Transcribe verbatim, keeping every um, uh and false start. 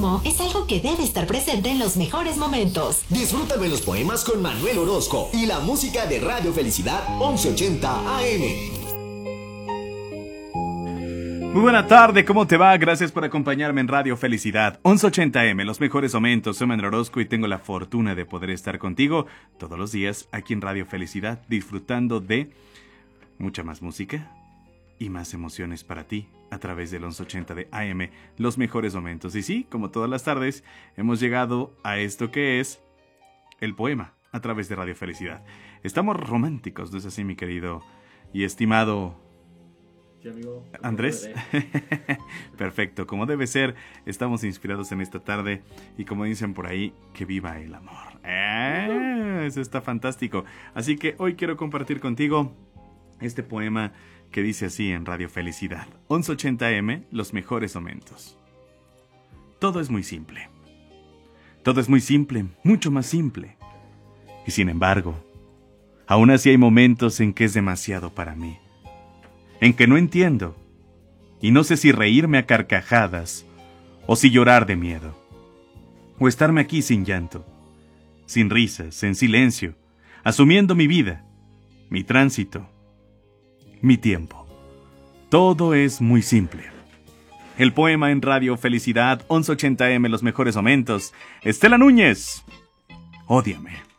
póstumo es algo que debe estar presente en los mejores momentos. Disfruta de los poemas con Manuel Orozco y la música de Radio Felicidad once ochenta A M. Muy buena tarde, ¿cómo te va? Gracias por acompañarme en Radio Felicidad once ochenta A M, los mejores momentos. Soy Manuel Orozco y tengo la fortuna de poder estar contigo todos los días aquí en Radio Felicidad, disfrutando de mucha más música y más emociones para ti a través del once ochenta de A M, los mejores momentos. Y sí, como todas las tardes, hemos llegado a esto que es el poema a través de Radio Felicidad. Estamos románticos, ¿no es así, mi querido y estimado sí, amigo, Andrés? Perfecto, como debe ser. Estamos inspirados en esta tarde y como dicen por ahí, que viva el amor. Eh, eso está fantástico. Así que hoy quiero compartir contigo este poema que dice así en Radio Felicidad once ochenta A M, los mejores momentos. Todo es muy simple. Todo es muy simple, mucho más simple. Y sin embargo, aún así hay momentos en que es demasiado para mí. En que no entiendo. Y no sé si reírme a carcajadas o si llorar de miedo. O estarme aquí sin llanto, sin risas, en silencio, asumiendo mi vida, mi tránsito, mi tiempo. Todo es muy simple. El poema en Radio Felicidad once ochenta A M, los mejores momentos. Estela Núñez, ódiame.